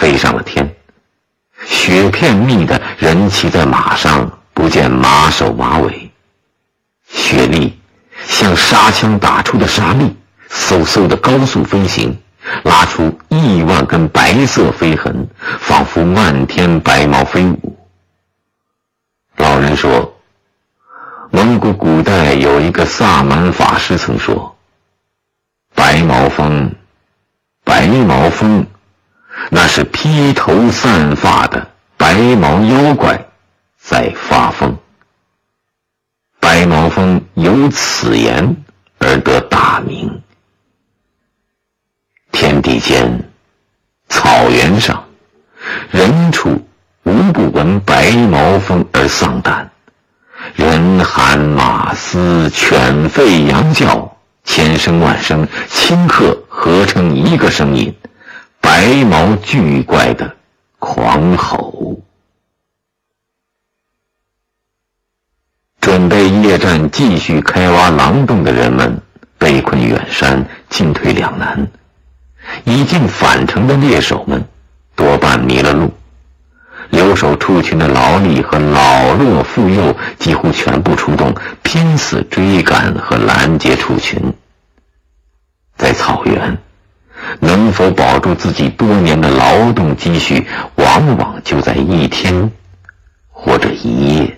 飞上了天。雪片密的，人骑在马上，不见马首马尾。雪粒像沙枪打出的沙粒，嗖嗖的高速飞行，拉出10000根白色飞痕，仿佛漫天白毛飞舞。老人说，蒙古古代有一个萨满法师曾说，白毛风，白毛风，那是披头散发的白毛妖怪在发疯。白毛风由此言而得大名。天地间，草原上，人畜无不闻白毛风而丧胆。人喊马嘶，犬吠羊叫，千声万声顷刻合成一个声音，白毛巨怪的狂吼。准备夜战继续开挖狼洞的人们被困远山，进退两难。已经返程的猎手们多半迷了路，留守畜群的劳力和老弱妇幼几乎全部出动，拼死追赶和拦截畜群。在草原，能否保住自己多年的劳动积蓄，往往就在一天或者一夜。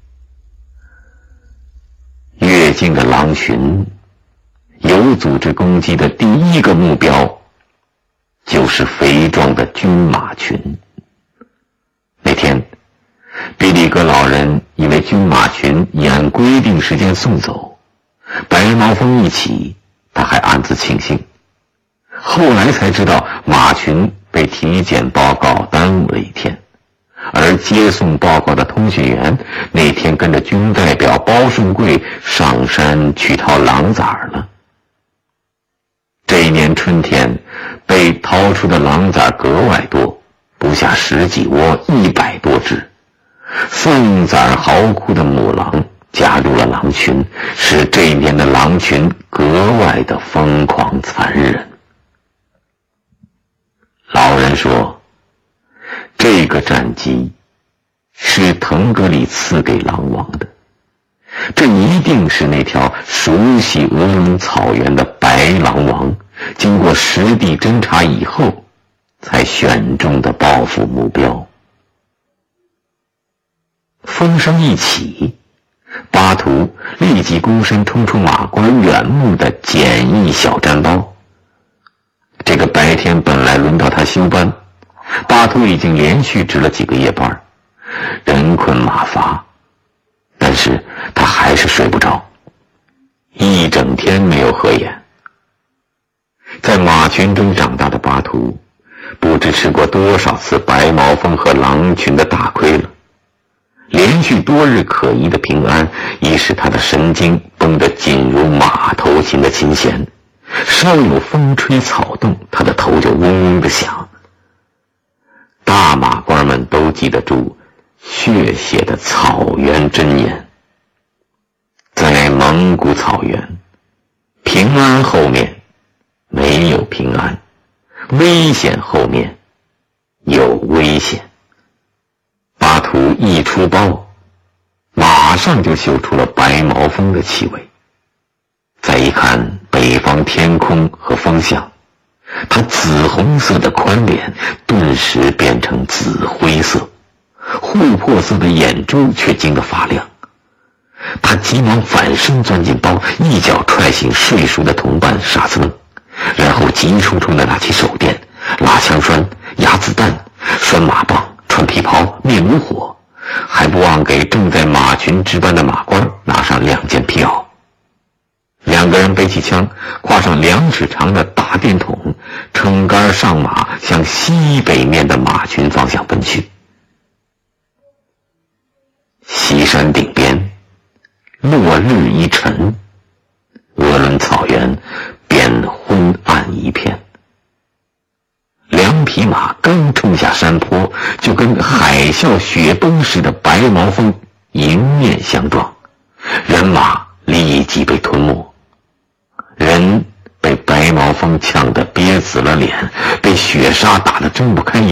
越境的狼群有组织攻击的第一个目标就是肥壮的军马群。那天，比里格老人以为军马群已按规定时间送走，白毛风一起，他还暗自庆幸。后来才知道，马群被体检报告耽误了一天，而接送报告的通讯员那天跟着军代表包顺贵上山去掏狼崽了。这一年春天，被掏出的狼崽格外多，不下10几窝，100多只。送崽嚎哭的母狼加入了狼群，使这一年的狼群格外的疯狂残忍。老人说，这个战绩是腾格里赐给狼王的，这一定是那条熟悉俄伦草原的白狼王经过实地侦察以后才选中的报复目标。风声一起，巴图立即躬身冲出马关，远目的简易小毡包。这个白天本来轮到他休班，巴图已经连续值了几个夜班，人困马乏，但是他还是睡不着，一整天没有合眼。在马群中长大的巴图，不知吃过多少次白毛风和狼群的大亏了。连续多日可疑的平安，已使他的神经绷得紧如马头琴的琴弦，稍有风吹草动，他的头就嗡嗡地响。大马官们都记得住血血的草原箴言，在蒙古草原，平安后面没有平安，危险后面有危险。巴图一出包，马上就嗅出了白毛风的气味。再一看北方天空和风向，他紫红色的宽脸顿时变成紫灰色，琥珀色的眼珠却惊得发亮。他急忙反身钻进包，一脚踹醒睡熟的同伴沙僧，然后急冲冲地拿起手电，拉枪栓，压子弹，拴马棒，穿皮袍，灭炉火，还不忘给正在马群值班的马官拿上2件皮袄。2个人背起枪，挎上2尺长的大电筒，撑杆上马，向西北面的马群方向奔去。西山顶边，落日一沉，鄂伦草原便昏暗一片。2匹马刚冲下山坡，就跟海啸雪崩似的白毛风迎面相撞，人马立即被吞没。人被白毛风呛得憋紫了脸，被雪沙打得睁不开眼，